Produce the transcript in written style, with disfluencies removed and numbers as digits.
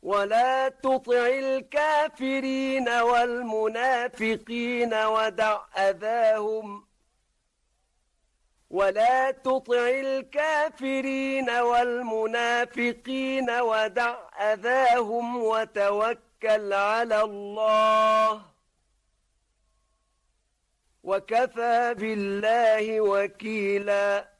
ولا تطع الكافرين والمنافقين ودع أذاهم ولا تطع الكافرين والمنافقين ودع أذاهم وتوكل على الله وكفى بالله وكيلا.